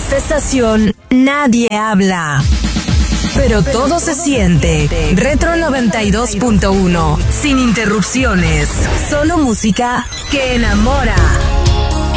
esta estación nadie habla, pero todo se siente. Retro 92.1, sin interrupciones, solo música que enamora.